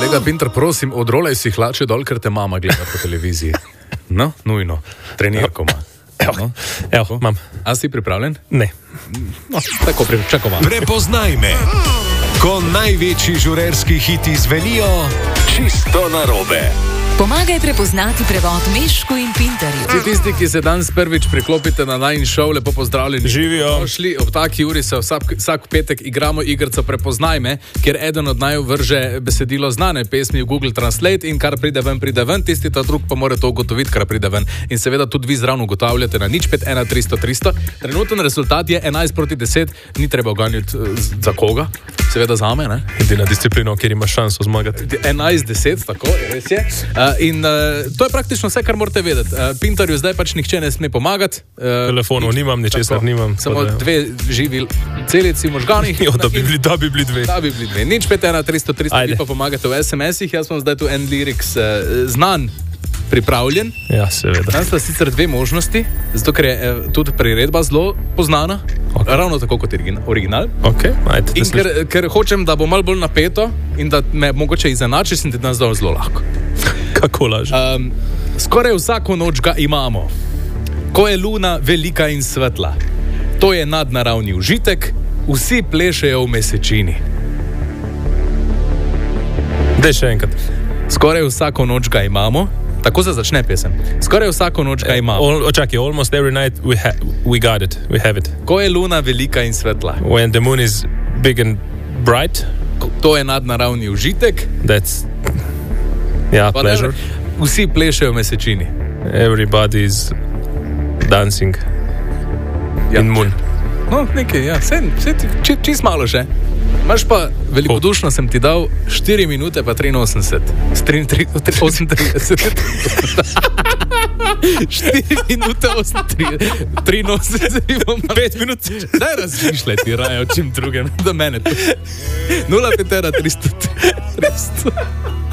Kolega Pintar, prosim, odrolaj si hlače dol, ker te mama gleda po televiziji. No, nujno. Trenirko ima. Evo, imam. A si pripravljen? Ne. No, tako pričakovan. Prepoznaj me. Ko največji žurerski hiti zvenijo čisto narobe. Pomagaj prepoznati prevod Mešku in Pintarju. Vsi tisti, ki se danes prvič priklopite na najin šov, lepo pozdravljeni. Živijo. Pošli, ob taki uri se vsak petek igramo igrico Prepoznaj me, kjer eden od naju vrže besedilo znane pesmi v Google Translate in kar pride ven, tisti ta drug pa mora to ugotoviti, kar pride ven. In seveda tudi vi zravno ugotavljate na 051 300 300. Trenuten rezultat je 11-10, ni treba uganjati za koga, seveda zame, ne? Edina disciplina, kjer imaš šanso zmagati. 11-10, tako, res je. In to je praktično vse, kar morate vedeti. Pintarju zdaj pač nihče ne sme pomagati. Telefonov nimam, ničesar nimam. Samo dve živi celici možganih. Jo, da bi bili dve. Da bi bili dve. 051 300 300, vi pa pomagate v SMS-ih. Jaz vam zdaj tu en lyrics znan, pripravljen. Ja, seveda. Tam sta sicer dve možnosti, zato ker je tudi priredba zelo poznana. Okay. Ravno tako kot original. Okay, ajde, in ker hočem, da bo malo bolj napeto in da me mogoče izenačiš, sem ti danes dal zelo lahko. Kako laže? Skoraj vsako noč ga imamo, ko je luna velika in svetla. To je nadnaravni užitek, vsi plešejo v mesečini. Daj še enkrat. Skoraj vsako noč ga imamo. Tako se začne pesem. Skoraj vsako noč ga imamo. Očakaj, almost every night we got it, we have it. Ko je luna velika in svetla. When the moon is big and bright. To je nadnaravni užitek. That's, yeah, pleasure. Vsi plešejo v mesečini. Everybody is dancing in moon. No, nekaj, ja, čist malo še. Imaš pa, velikodušno sem ti dal 4 minute pa 83. 38. 4 minute 83. 5 minut. Daj razmišljaj ti raje o čem drugem. Do mene. 0,5 300.